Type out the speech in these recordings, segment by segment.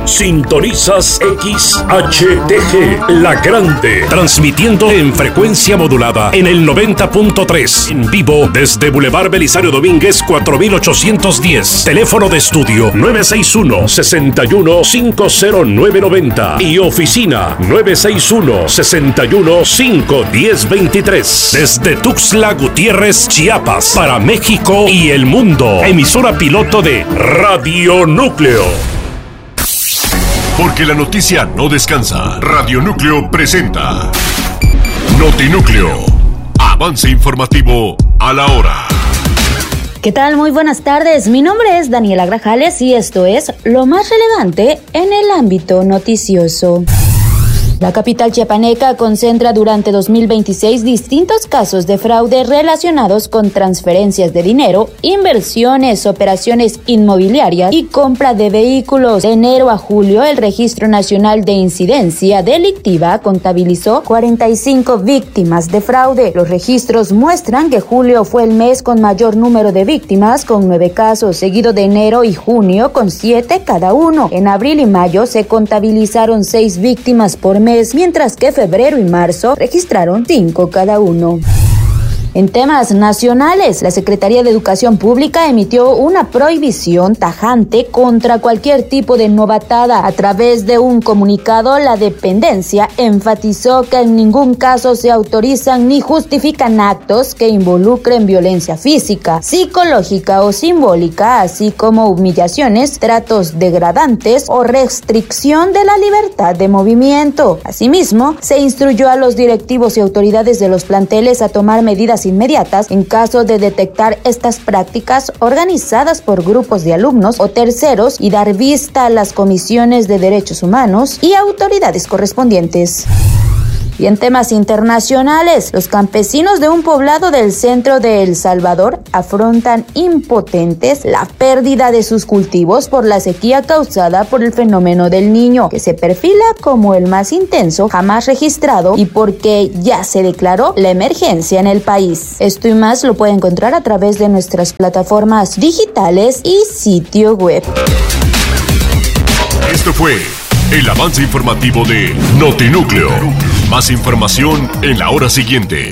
Sintonizas XHTG, La Grande, transmitiendo en frecuencia modulada en el 90.3, en vivo desde Boulevard Belisario Domínguez 4810, teléfono de estudio 961-61-50990 y oficina 961-61-51023, desde Tuxtla Gutiérrez, Chiapas, para México y el mundo. Emisora piloto de Radio Núcleo. Porque la noticia no descansa. Radio Núcleo presenta Notinúcleo. Avance informativo a la hora. ¿Qué tal? Muy buenas tardes. Mi nombre es Daniela Grajales y esto es lo más relevante en el ámbito noticioso. La capital chiapaneca concentra durante 2026 distintos casos de fraude relacionados con transferencias de dinero, inversiones, operaciones inmobiliarias y compra de vehículos. De enero a julio, el Registro Nacional de Incidencia Delictiva contabilizó 45 víctimas de fraude. Los registros muestran que julio fue el mes con mayor número de víctimas, con 9 casos, seguido de enero y junio con 7 cada uno. En abril y mayo se contabilizaron 6 víctimas por mes, mientras que febrero y marzo registraron 5 cada uno. En temas nacionales, la Secretaría de Educación Pública emitió una prohibición tajante contra cualquier tipo de novatada. A través de un comunicado, la dependencia enfatizó que en ningún caso se autorizan ni justifican actos que involucren violencia física, psicológica o simbólica, así como humillaciones, tratos degradantes o restricción de la libertad de movimiento. Asimismo, se instruyó a los directivos y autoridades de los planteles a tomar medidas inmediatas en caso de detectar estas prácticas organizadas por grupos de alumnos o terceros y dar vista a las comisiones de derechos humanos y autoridades correspondientes. Y en temas internacionales, los campesinos de un poblado del centro de El Salvador afrontan impotentes la pérdida de sus cultivos por la sequía causada por el fenómeno del Niño, que se perfila como el más intenso jamás registrado y porque ya se declaró la emergencia en el país. Esto y más lo puede encontrar a través de nuestras plataformas digitales y sitio web. Esto fue el avance informativo de Notinúcleo. Más información en la hora siguiente.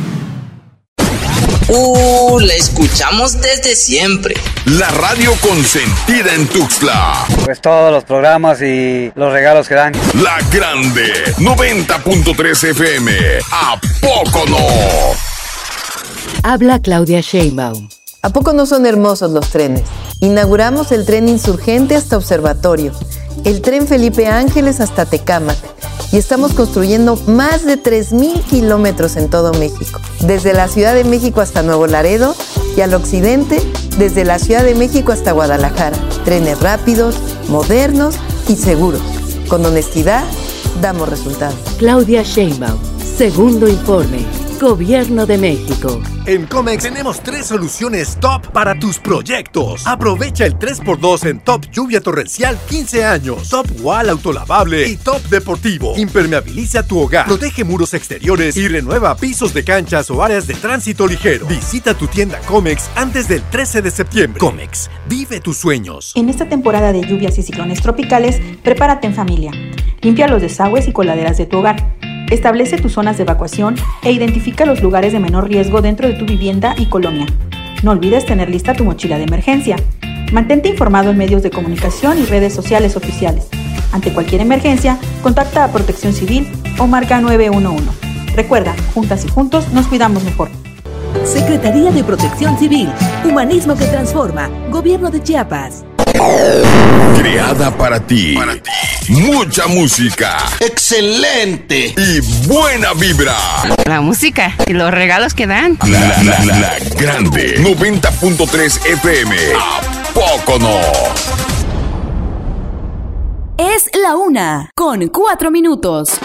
La escuchamos desde siempre. La radio consentida en Tuxtla. Pues todos los programas y los regalos que dan. La Grande, 90.3 FM. ¿A poco no? Habla Claudia Sheinbaum. ¿A poco no son hermosos los trenes? Inauguramos el tren Insurgente hasta Observatorio, el tren Felipe Ángeles hasta Tecámac, y estamos construyendo más de 3,000 kilómetros en todo México, desde la Ciudad de México hasta Nuevo Laredo y al occidente, desde la Ciudad de México hasta Guadalajara. Trenes rápidos, modernos y seguros. Con honestidad, damos resultados. Claudia Sheinbaum, segundo informe. Gobierno de México. En Comex tenemos 3 soluciones top para tus proyectos. Aprovecha el 3x2 en Top Lluvia Torrencial 15 años, Top Wall Autolavable y Top Deportivo. Impermeabiliza tu hogar, protege muros exteriores y renueva pisos de canchas o áreas de tránsito ligero. Visita tu tienda Comex antes del 13 de septiembre. Comex, vive tus sueños. En esta temporada de lluvias y ciclones tropicales, prepárate en familia. Limpia los desagües y coladeras de tu hogar. Establece tus zonas de evacuación e identifica los lugares de menor riesgo dentro de tu vivienda y colonia. No olvides tener lista tu mochila de emergencia. Mantente informado en medios de comunicación y redes sociales oficiales. Ante cualquier emergencia, contacta a Protección Civil o marca 911. Recuerda, juntas y juntos nos cuidamos mejor. Secretaría de Protección Civil, Humanismo que Transforma, Gobierno de Chiapas. Creada para ti. Mucha música. ¡Excelente! Y buena vibra. La música y los regalos que dan. La Grande, 90.3 FM. ¿A poco no? Es la 1:04.